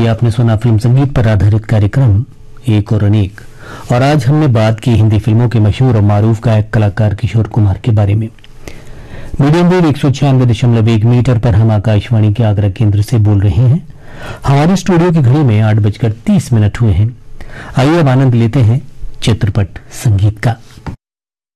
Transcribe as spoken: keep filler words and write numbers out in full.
आपने सुना फिल्म संगीत पर आधारित कार्यक्रम एक और अनेक। और आज हमने बात की हिंदी फिल्मों के मशहूर और मारूफ गायक कलाकार किशोर कुमार के बारे में। मीडियम वेव एक सौ छियानवे दशमलव एक मीटर पर हम आकाशवाणी के आगरा केंद्र से बोल रहे हैं। हमारे स्टूडियो की घड़ी में आठ बजकर तीस मिनट हुए हैं। आइए अब आनंद लेते हैं चित्रपट संगीत का।